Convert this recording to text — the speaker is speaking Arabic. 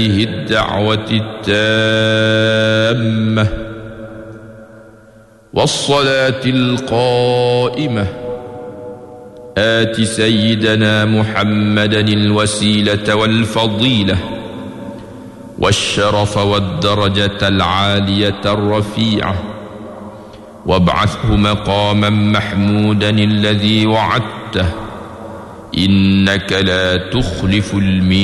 الدعوة التامة والصلاة القائمة آت سيدنا محمدا الوسيلة والفضيلة والشرف والدرجة العالية الرفيعة وابعثه مقاما محمودا الذي وعدته إنك لا تخلف الميعاد.